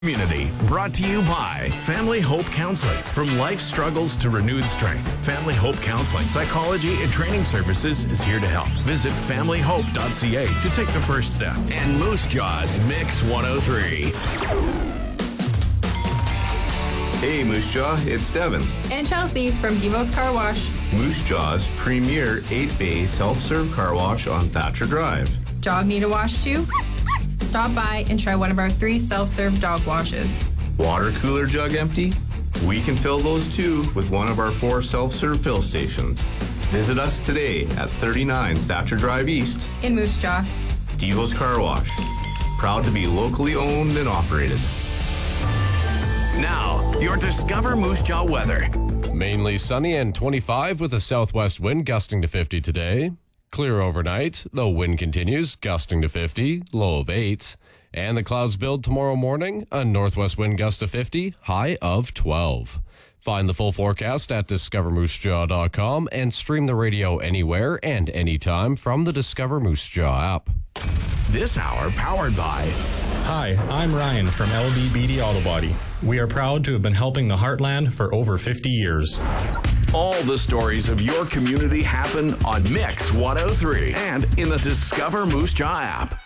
Community, brought to you by Family Hope Counseling. From life struggles to renewed strength, Family Hope Counseling, Psychology and Training Services is here to help. Visit familyhope.ca to take the first step. And Moose Jaw's Mix 103. Hey Moose Jaw, it's Devin. And Chelsea from Devo's Car Wash. Moose Jaw's premier 8-bay self-serve car wash on Thatcher Drive. Dog need a wash too? Stop by and try one of our 3 self-serve dog washes. Water cooler jug empty? We can fill those too with one of our 4 self-serve fill stations. Visit us today at 39 Thatcher Drive East In Moose Jaw. Devo's Car Wash. Proud to be locally owned and operated. Now, your Discover Moose Jaw weather. Mainly sunny and 25 with a southwest wind gusting to 50 today. Clear overnight, though wind continues, gusting to 50, low of 8. And the clouds build tomorrow morning, a northwest wind gust to 50, high of 12. Find the full forecast at discovermoosejaw.com and stream the radio anywhere and anytime from the Discover Moose Jaw app. This hour powered by... Hi, I'm Ryan from LBBD Auto Body. We are proud to have been helping the Heartland for over 50 years. All the stories of your community happen on Mix 103 and in the Discover Moose Jaw app.